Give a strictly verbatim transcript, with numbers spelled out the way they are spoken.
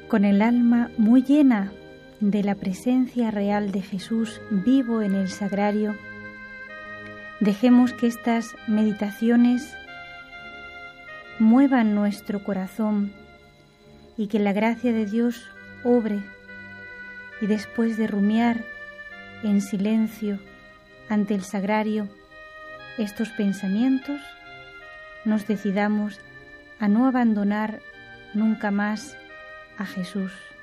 Con el alma muy llena de la presencia real de Jesús vivo en el sagrario, dejemos que estas meditaciones muevan nuestro corazón y que la gracia de Dios obre, y después de rumiar en silencio ante el sagrario estos pensamientos, nos decidamos a no abandonar nunca más a Jesús.